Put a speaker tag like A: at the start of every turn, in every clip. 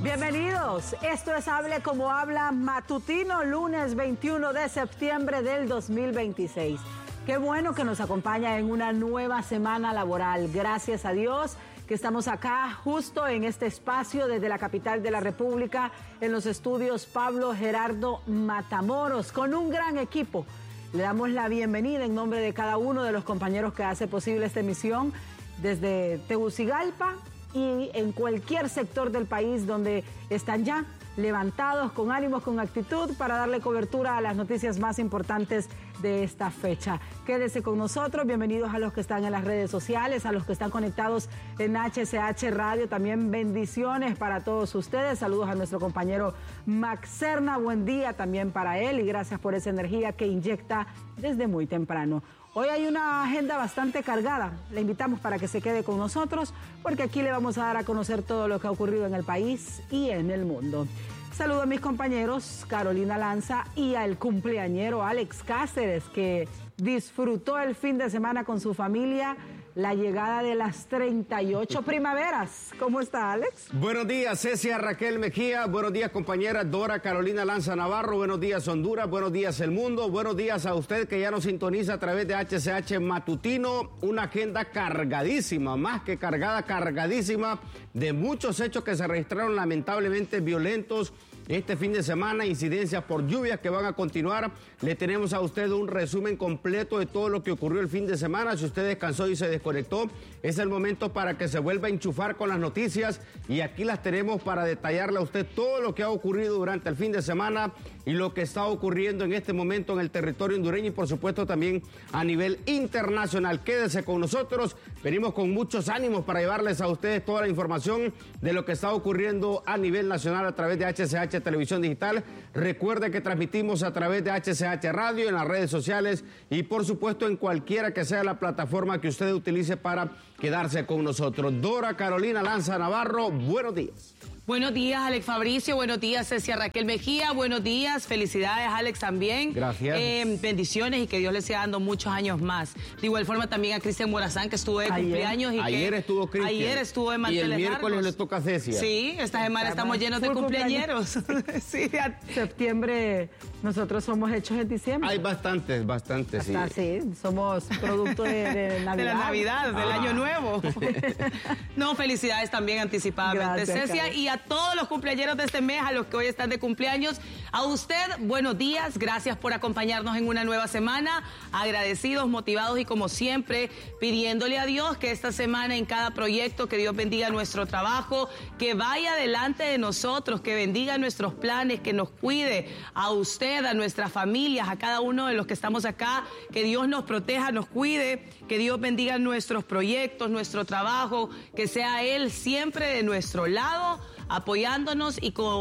A: Bienvenidos, esto es Hable Como Habla matutino, lunes 21 de septiembre del 2026. Qué bueno que nos acompaña en una nueva semana laboral. Gracias a Dios que estamos acá justo en este espacio desde la capital de la República, en los estudios Pablo Gerardo Matamoros, con un gran equipo. Le damos la bienvenida en nombre de cada uno de los compañeros que hace posible esta emisión desde Tegucigalpa y en cualquier sector del país donde están ya levantados, con ánimos, con actitud, para darle cobertura a las noticias más importantes de esta fecha. Quédese con nosotros, bienvenidos a los que están en las redes sociales, a los que están conectados en HCH Radio, también bendiciones para todos ustedes, saludos a nuestro compañero Max Serna, buen día también para él y gracias por esa energía que inyecta desde muy temprano. Hoy hay una agenda bastante cargada, le invitamos para que se quede con nosotros porque aquí le vamos a dar a conocer todo lo que ha ocurrido en el país y en el mundo. Saludo a mis compañeros Carolina Lanza y al cumpleañero Alex Cáceres, que disfrutó el fin de semana con su familia la llegada de las 38 primaveras. ¿Cómo está, Alex?
B: Buenos días, Cecia Raquel Mejía. Buenos días, compañera Dora Carolina Lanza Navarro. Buenos días, Honduras. Buenos días, el mundo. Buenos días a usted que ya nos sintoniza a través de HCH Matutino. Una agenda cargadísima, más que cargada, cargadísima de muchos hechos que se registraron lamentablemente violentos este fin de semana, incidencias por lluvias que van a continuar. Le tenemos a usted un resumen completo de todo lo que ocurrió el fin de semana. Si usted descansó y se desconectó, es el momento para que se vuelva a enchufar con las noticias y aquí las tenemos para detallarle a usted todo lo que ha ocurrido durante el fin de semana y lo que está ocurriendo en este momento en el territorio hondureño y por supuesto también a nivel internacional. Quédese con nosotros, venimos con muchos ánimos para llevarles a ustedes toda la información de lo que está ocurriendo a nivel nacional a través de HCH Televisión Digital. Recuerde que transmitimos a través de HCH Radio, en las redes sociales y por supuesto en cualquiera que sea la plataforma que usted utilice para quedarse con nosotros. Dora Carolina Lanza Navarro, buenos días.
C: Buenos días, Alex Fabricio. Buenos días, Cecia Raquel Mejía. Buenos días. Felicidades, Alex, también.
B: Gracias.
C: Bendiciones y que Dios le siga dando muchos años más. De igual forma también a Cristian Morazán, que estuvo de cumpleaños.
B: Ayer estuvo Cristian.
C: Ayer estuvo de manteles largos.
B: Y el miércoles le toca a Cecia.
C: Sí, esta semana estamos llenos de cumpleañeros. Sí.
A: Septiembre, nosotros somos hechos en diciembre.
B: Hay bastantes, sí.
A: Sí, somos producto de Navidad.
C: De la Navidad, del Año Nuevo. No, felicidades también anticipadamente, gracias, Cecia. Carlos. Y a todos los cumpleañeros de este mes, a los que hoy están de cumpleaños, a usted, buenos días, gracias por acompañarnos en una nueva semana, agradecidos, motivados y como siempre, pidiéndole a Dios que esta semana en cada proyecto, que Dios bendiga nuestro trabajo, que vaya delante de nosotros, que bendiga nuestros planes, que nos cuide a usted, a nuestras familias, a cada uno de los que estamos acá, que Dios nos proteja, nos cuide, que Dios bendiga nuestros proyectos, nuestro trabajo, que sea Él siempre de nuestro lado, apoyándonos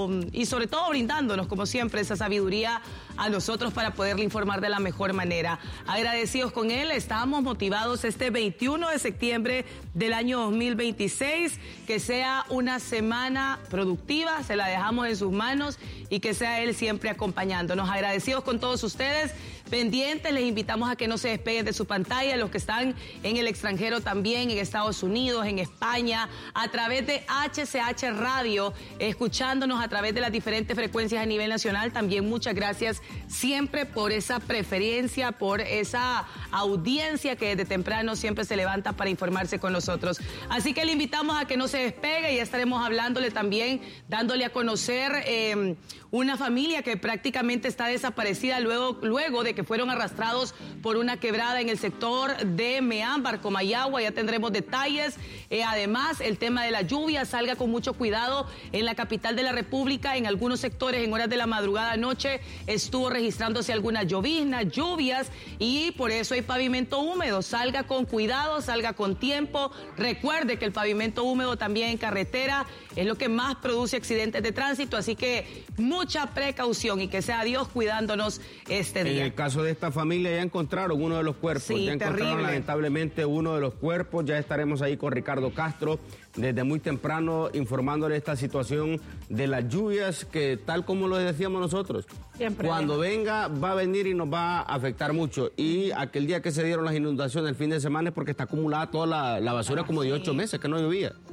C: y sobre todo brindándonos, como siempre, esa sabiduría a nosotros para poderle informar de la mejor manera. Agradecidos con él, estamos motivados este 21 de septiembre del año 2026, que sea una semana productiva, se la dejamos en sus manos y que sea él siempre acompañándonos. Agradecidos con todos ustedes, pendientes, les invitamos a que no se despeguen de su pantalla, los que están en el extranjero también, en Estados Unidos, en España, a través de HCH Radio, escuchándonos a través de las diferentes frecuencias a nivel nacional. También muchas gracias siempre por esa preferencia, por esa audiencia que desde temprano siempre se levanta para informarse con nosotros. Así que le invitamos a que no se despegue, ya estaremos hablándole también, dándole a conocer una familia que prácticamente está desaparecida luego de que fueron arrastrados por una quebrada en el sector de Meámbar, Comayagua. Ya tendremos detalles. Además, el tema de la lluvia, salga con mucho cuidado en la capital de la República. En algunos sectores, en horas de la madrugada anoche, estuvo registrándose algunas lloviznas, lluvias, y por eso hay pavimento húmedo. Salga con cuidado, salga con tiempo. Recuerde que el pavimento húmedo también en carretera es lo que más produce accidentes de tránsito, así que mucha precaución y que sea Dios cuidándonos este día.
B: En el caso de esta familia ya encontraron uno de los cuerpos,
C: sí,
B: ya encontraron
C: terrible.
B: Lamentablemente uno de los cuerpos. Ya estaremos ahí con Ricardo Castro desde muy temprano informándole esta situación de las lluvias que, tal como lo decíamos nosotros,
A: siempre
B: cuando venga va a venir y nos va a afectar mucho. Y aquel día que se dieron las inundaciones el fin de semana es porque está acumulada toda la basura como de 8 meses que no llovía.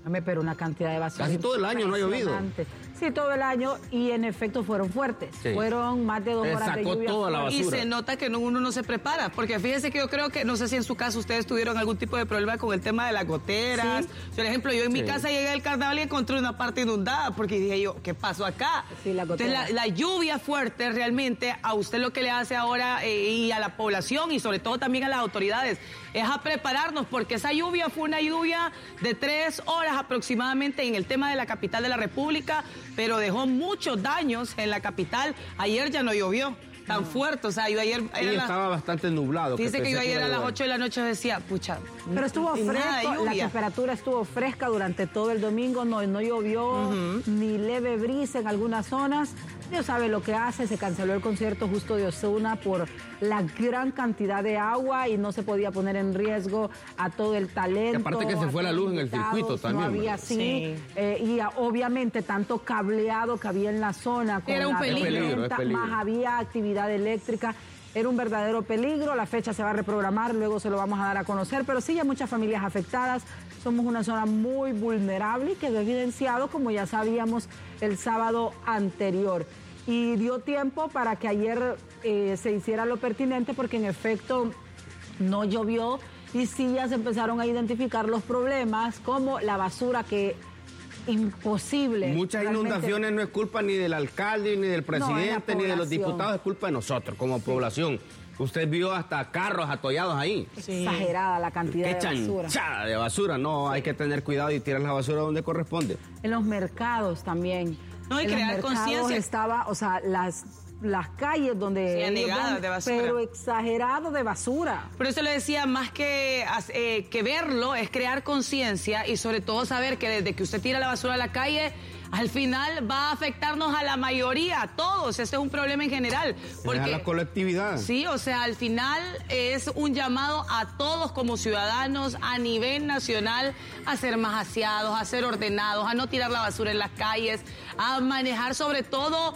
A: Pero una cantidad de basura.
B: Casi todo el año no ha llovido.
A: Sí, todo el año, y en efecto fueron fuertes. Sí. Fueron más de 2 horas de lluvia.
B: Toda la basura.
C: Y se nota que uno no se prepara, porque fíjense que yo creo que, no sé si en su caso ustedes tuvieron algún tipo de problema con el tema de las goteras. Sí. Por ejemplo, yo en mi casa llegué al carnaval y encontré una parte inundada, porque dije yo, ¿qué pasó acá?
A: Sí, la gotera.
C: Entonces, la lluvia fuerte realmente a usted lo que le hace ahora y a la población y sobre todo también a las autoridades es a prepararnos, porque esa lluvia fue una lluvia de 3 horas aproximadamente en el tema de la capital de la República, pero dejó muchos daños en la capital. Ayer ya no llovió tan fuerte, o sea, yo ayer...
B: estaba bastante nublado.
C: Dice que yo ayer a las 8 de la noche decía, pucha...
A: Pero estuvo fresco, la temperatura estuvo fresca durante todo el domingo, no llovió, ni leve brisa en algunas zonas. Dios sabe lo que hace, se canceló el concierto justo de Ozuna por la gran cantidad de agua y no se podía poner en riesgo a todo el talento.
B: Y aparte que se fue la luz en el circuito también.
A: No había y obviamente tanto cableado que había en la zona.
C: Era un peligro.
A: Más había actividad eléctrica. Era un verdadero peligro, la fecha se va a reprogramar, luego se lo vamos a dar a conocer, pero sí hay muchas familias afectadas. Somos una zona muy vulnerable y quedó evidenciado, como ya sabíamos, el sábado anterior. Y dio tiempo para que ayer se hiciera lo pertinente, porque en efecto no llovió y sí ya se empezaron a identificar los problemas, como la basura que... imposible.
B: Muchas inundaciones no es culpa ni del alcalde, ni del presidente, ni de los diputados, es culpa de nosotros como población. Usted vio hasta carros atollados ahí.
A: Sí. Exagerada la cantidad de basura.
B: ¡Qué chanchada de basura! No, hay que tener cuidado y tirar la basura donde corresponde.
A: En los mercados también.
C: No, y crear conciencia.
A: Estaba, o sea, las calles donde...
C: Sí, negadas de basura.
A: Pero exagerado de basura.
C: Por eso le decía, más que verlo, es crear conciencia y sobre todo saber que desde que usted tira la basura a la calle, al final va a afectarnos a la mayoría, a todos. Este es un problema en general.
B: Porque, a la colectividad.
C: Sí, o sea, al final es un llamado a todos como ciudadanos a nivel nacional a ser más aseados, a ser ordenados, a no tirar la basura en las calles, a manejar sobre todo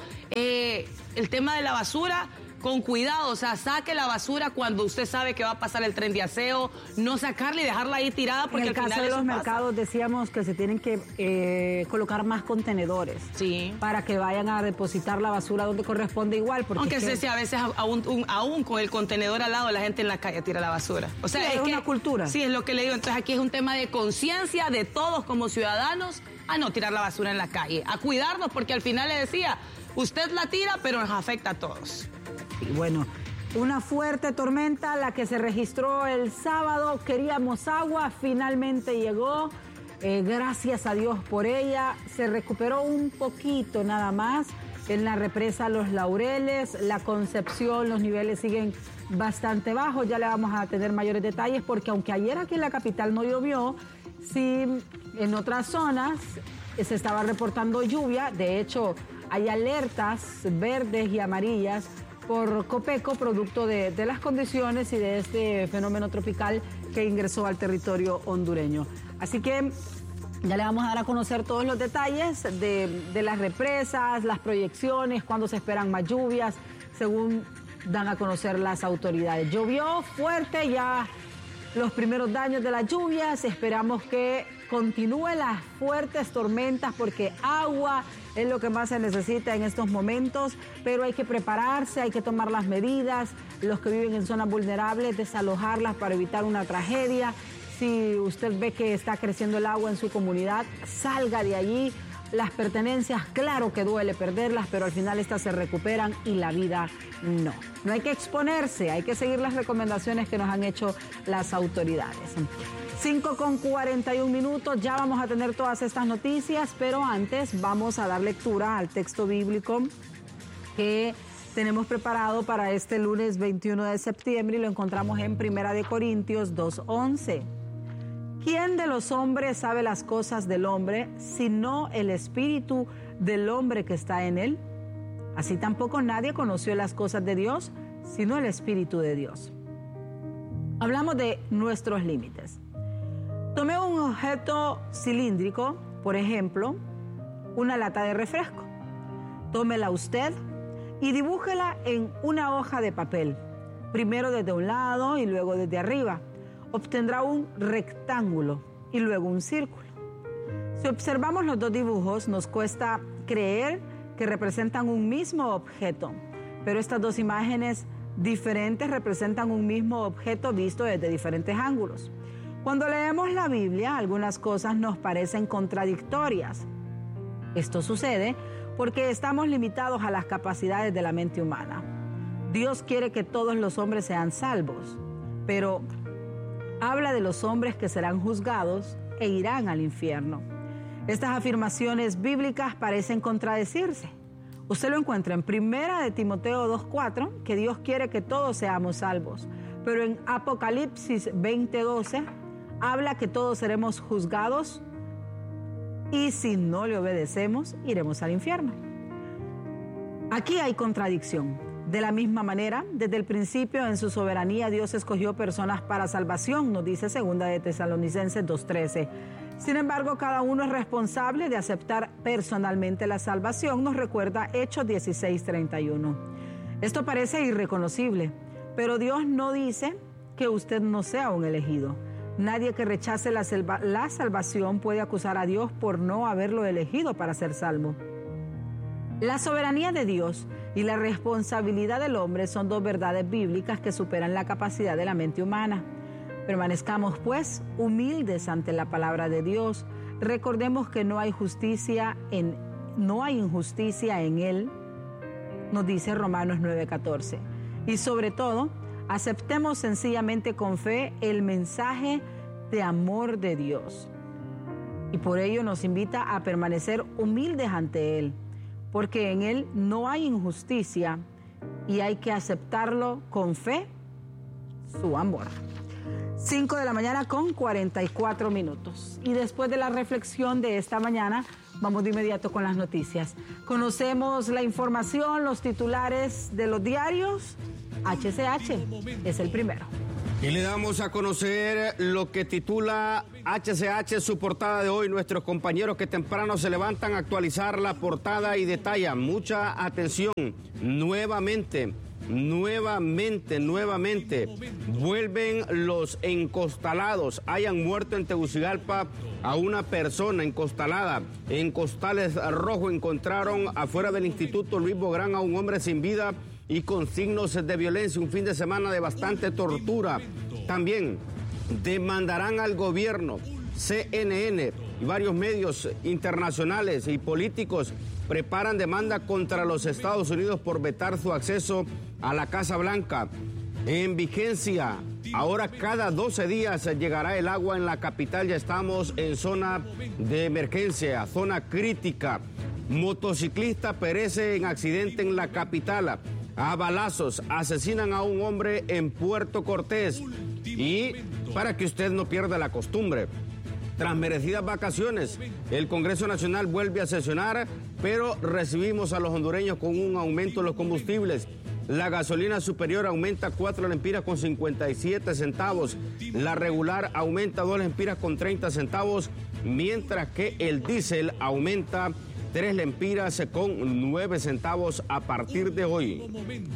C: el tema de la basura con cuidado, o sea, saque la basura cuando usted sabe que va a pasar el tren de aseo, no sacarla y dejarla ahí tirada, porque
A: en el caso de los mercados decíamos que se tienen que colocar más contenedores para que vayan a depositar la basura donde corresponde igual. Porque
C: aunque a veces aún con el contenedor al lado la gente en la calle tira la basura. O sea,
A: es una cultura.
C: Sí, es lo que le digo. Entonces aquí es un tema de conciencia de todos como ciudadanos a no tirar la basura en la calle, a cuidarnos, porque al final le decía, usted la tira, pero nos afecta a todos.
A: Y bueno, una fuerte tormenta la que se registró el sábado. Queríamos agua, finalmente llegó. Gracias a Dios por ella. Se recuperó un poquito nada más en la represa Los Laureles, La Concepción. Los niveles siguen bastante bajos. Ya le vamos a tener mayores detalles, porque aunque ayer aquí en la capital no llovió, sí en otras zonas se estaba reportando lluvia. De hecho, hay alertas verdes y amarillas por Copeco, producto de las condiciones y de este fenómeno tropical que ingresó al territorio hondureño. Así que ya le vamos a dar a conocer todos los detalles de las represas, las proyecciones, cuándo se esperan más lluvias, según dan a conocer las autoridades. Llovió fuerte ya los primeros daños de las lluvias, esperamos que continúen las fuertes tormentas, porque agua es lo que más se necesita en estos momentos, pero hay que prepararse, hay que tomar las medidas, los que viven en zonas vulnerables, desalojarlas para evitar una tragedia. Si usted ve que está creciendo el agua en su comunidad, salga de allí. Las pertenencias, claro que duele perderlas, pero al final estas se recuperan y la vida no. No hay que exponerse, hay que seguir las recomendaciones que nos han hecho las autoridades. 5:41, ya vamos a tener todas estas noticias, pero antes vamos a dar lectura al texto bíblico que tenemos preparado para este lunes 21 de septiembre y lo encontramos en 1 Corintios 2:11. ¿Quién de los hombres sabe las cosas del hombre, sino el espíritu del hombre que está en él? Así tampoco nadie conoció las cosas de Dios, sino el espíritu de Dios. Hablamos de nuestros límites. Tome un objeto cilíndrico, por ejemplo, una lata de refresco. Tómela usted y dibújela en una hoja de papel, primero desde un lado y luego desde arriba. Obtendrá un rectángulo y luego un círculo. Si observamos los dos dibujos, nos cuesta creer que representan un mismo objeto, pero estas dos imágenes diferentes representan un mismo objeto visto desde diferentes ángulos. Cuando leemos la Biblia, algunas cosas nos parecen contradictorias. Esto sucede porque estamos limitados a las capacidades de la mente humana. Dios quiere que todos los hombres sean salvos, pero habla de los hombres que serán juzgados e irán al infierno. Estas afirmaciones bíblicas parecen contradecirse. Usted lo encuentra en 1 de Timoteo 2:4, que Dios quiere que todos seamos salvos, pero en Apocalipsis 20:12 habla que todos seremos juzgados y si no le obedecemos, iremos al infierno. Aquí hay contradicción. De la misma manera, desde el principio, en su soberanía, Dios escogió personas para salvación, nos dice 2 de Tesalonicenses 2:13. Sin embargo, cada uno es responsable de aceptar personalmente la salvación, nos recuerda Hechos 16:31. Esto parece irreconocible, pero Dios no dice que usted no sea un elegido. Nadie que rechace la salvación puede acusar a Dios por no haberlo elegido para ser salvo. La soberanía de Dios y la responsabilidad del hombre son dos verdades bíblicas que superan la capacidad de la mente humana. Permanezcamos, pues, humildes ante la palabra de Dios. Recordemos que no hay injusticia en Él, nos dice Romanos 9:14. Y sobre todo, aceptemos sencillamente con fe el mensaje de amor de Dios. Y por ello nos invita a permanecer humildes ante Él, porque en Él no hay injusticia y hay que aceptarlo con fe, su amor. 5 de la mañana con 44 minutos. Y después de la reflexión de esta mañana, vamos de inmediato con las noticias. Conocemos la información, los titulares de los diarios. HCH es el primero.
B: Y le damos a conocer lo que titula HCH, su portada de hoy. Nuestros compañeros que temprano se levantan a actualizar la portada y detallan. Mucha atención. Nuevamente, vuelven los encostalados. Hayan muerto en Tegucigalpa a una persona encostalada. En Costales Rojo encontraron afuera del Instituto Luis Bográn a un hombre sin vida y con signos de violencia. Un fin de semana de bastante tortura. También demandarán al gobierno. CNN y varios medios internacionales y políticos preparan demanda contra los Estados Unidos por vetar su acceso a la Casa Blanca. En vigencia, ahora cada 12 días llegará el agua en la capital. Ya estamos en zona de emergencia, zona crítica. Motociclista perece en accidente en la capital. A balazos asesinan a un hombre en Puerto Cortés. Y para que usted no pierda la costumbre, tras merecidas vacaciones, el Congreso Nacional vuelve a sesionar, pero recibimos a los hondureños con un aumento de los combustibles. La gasolina superior aumenta 4 lempiras con 57 centavos. La regular aumenta 2 lempiras con 30 centavos, mientras que el diésel aumenta 3 lempiras con 9 centavos a partir de hoy.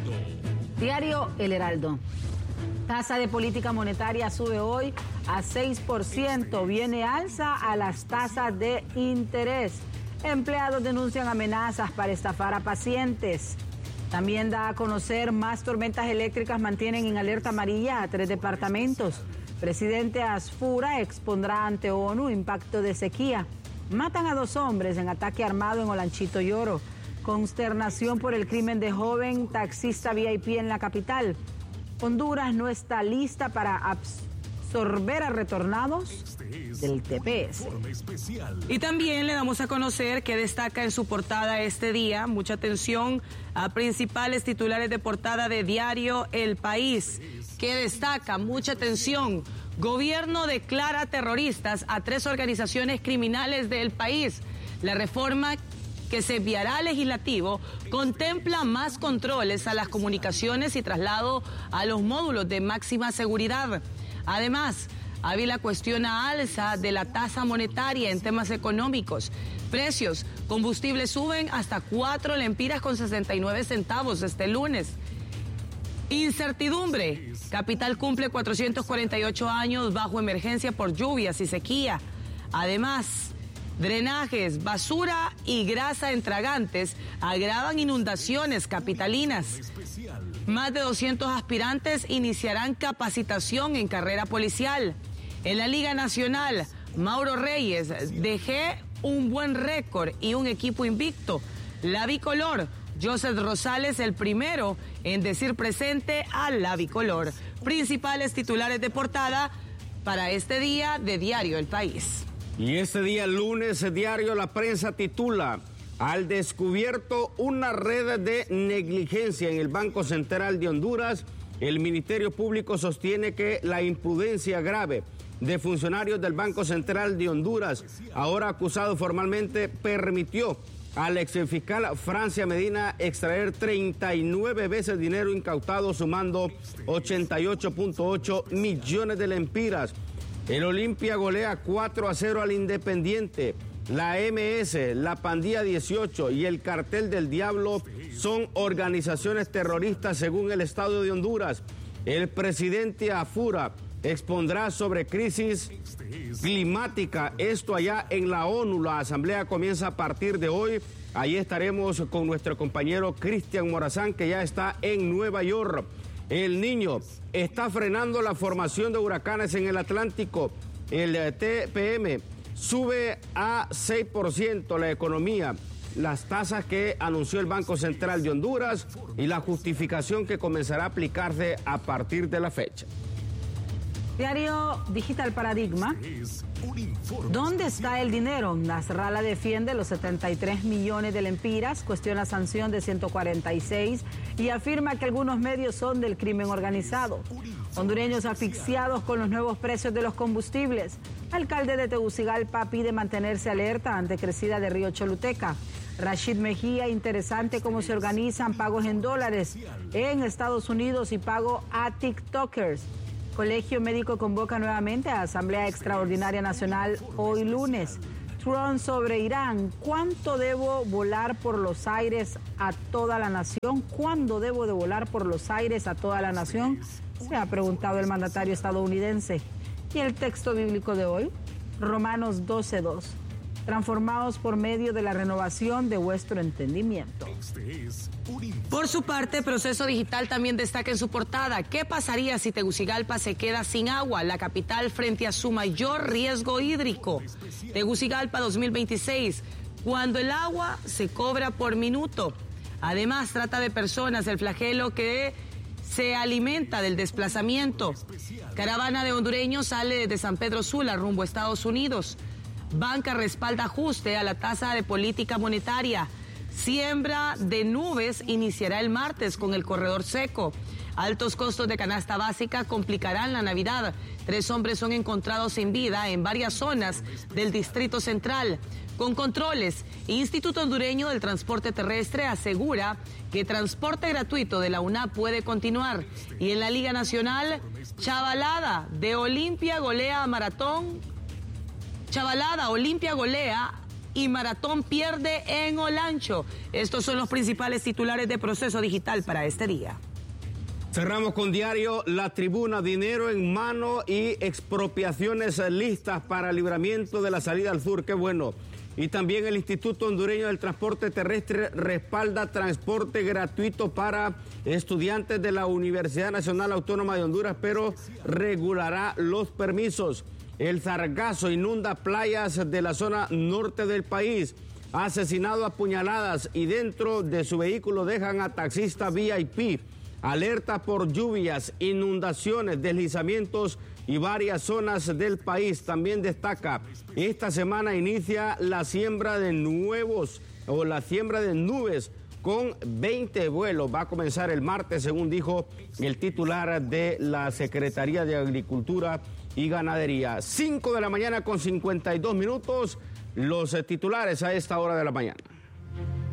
A: Diario El Heraldo. Tasa de política monetaria sube hoy a 6%. Viene alza a las tasas de interés. Empleados denuncian amenazas para estafar a pacientes. También da a conocer más tormentas eléctricas mantienen en alerta amarilla a 3 departamentos. Presidente Asfura expondrá ante ONU impacto de sequía. Matan a 2 hombres en ataque armado en Olanchito Lloro. Consternación por el crimen de joven taxista VIP en la capital. Honduras no está lista para absorber a retornados del TPS.
C: Y también le damos a conocer que destaca en su portada este día, mucha atención a principales titulares de portada de diario El País, que destaca, mucha atención, gobierno declara terroristas a 3 organizaciones criminales del país. La reforma que se enviará al legislativo contempla más controles a las comunicaciones y traslado a los módulos de máxima seguridad. Además, Ávila cuestiona alza de la tasa monetaria en temas económicos. Precios, combustibles suben hasta 4 lempiras con 69 centavos este lunes. Incertidumbre, capital cumple 448 años bajo emergencia por lluvias y sequía. Además, Drenajes, basura y grasa en tragantes agravan inundaciones capitalinas. Más de 200 aspirantes iniciarán capacitación en carrera policial. En la Liga Nacional, Mauro Reyes, dejé un buen récord y un equipo invicto. La bicolor, Joseph Rosales, el primero en decir presente a la bicolor. Principales titulares de portada para este día de Diario El País.
B: Y este día lunes, Diario La Prensa titula: al descubierto una red de negligencia en el Banco Central de Honduras. El Ministerio Público sostiene que la imprudencia grave de funcionarios del Banco Central de Honduras, ahora acusado formalmente, permitió al exfiscal Francia Medina extraer 39 veces dinero incautado, sumando 88.8 millones de lempiras. El Olimpia golea 4-0 al Independiente. La MS, la Pandilla 18 y el Cartel del Diablo son organizaciones terroristas según el Estado de Honduras. El presidente Afura expondrá sobre crisis climática, esto allá en la ONU. La asamblea comienza a partir de hoy. Ahí estaremos con nuestro compañero Cristian Morazán, que ya está en Nueva York. El Niño está frenando la formación de huracanes en el Atlántico. El TPM sube a 6% la economía. Las tasas que anunció el Banco Central de Honduras y la justificación que comenzará a aplicarse a partir de la fecha.
A: Diario Digital Paradigma. ¿Dónde está el dinero? Nasrallah defiende los 73 millones de lempiras, cuestiona sanción de 146 y afirma que algunos medios son del crimen organizado. Hondureños asfixiados con los nuevos precios de los combustibles. Alcalde de Tegucigalpa pide mantenerse alerta ante crecida de Río Choluteca. Rashid Mejía, interesante cómo se organizan pagos en dólares en Estados Unidos y pago a TikTokers. Colegio Médico convoca nuevamente a Asamblea Extraordinaria Nacional hoy lunes. Trump sobre Irán. ¿Cuánto debo volar por los aires a toda la nación? ¿Cuándo debo de volar por los aires a toda la nación? Se ha preguntado el mandatario estadounidense. Y el texto bíblico de hoy, Romanos 12:2. Transformados por medio de la renovación de vuestro entendimiento.
C: Por su parte, Proceso Digital también destaca en su portada: ¿qué pasaría si Tegucigalpa se queda sin agua? La capital frente a su mayor riesgo hídrico. Tegucigalpa 2026, cuando el agua se cobra por minuto. Además, trata de personas, el flagelo que se alimenta del desplazamiento. Caravana de hondureños sale desde San Pedro Sula rumbo a Estados Unidos. Banca respalda ajuste a la tasa de política monetaria. Siembra de nubes iniciará el martes con el corredor seco. Altos costos de canasta básica complicarán la Navidad. 3 hombres son encontrados sin vida en varias zonas del Distrito Central. Con controles, Instituto Hondureño del Transporte Terrestre asegura que transporte gratuito de la UNAP puede continuar. Y en la Liga Nacional, chavalada de Olimpia golea a Maratón. Chavalada, Olimpia golea y Maratón pierde en Olancho. Estos son los principales titulares de Proceso Digital para este día.
B: Cerramos con Diario La Tribuna. Dinero en mano y expropiaciones listas para libramiento de la salida al sur. Qué bueno. Y también el Instituto Hondureño del Transporte Terrestre respalda transporte gratuito para estudiantes de la Universidad Nacional Autónoma de Honduras, pero regulará los permisos. El sargazo inunda playas de la zona norte del país. Asesinado a puñaladas y dentro de su vehículo dejan a taxista VIP. Alerta por lluvias, inundaciones, deslizamientos y varias zonas del país. También destaca, esta semana inicia la siembra de nubes con 20 vuelos. Va a comenzar el martes, según dijo el titular de la Secretaría de Agricultura y Ganadería. 5 de la mañana con 52 minutos, los titulares a esta hora de la mañana.